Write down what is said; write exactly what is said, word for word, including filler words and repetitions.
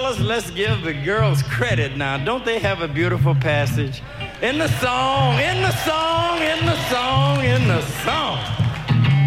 fellas, let's give the girls credit now. Don't they have a beautiful passage? In the song, in the song, in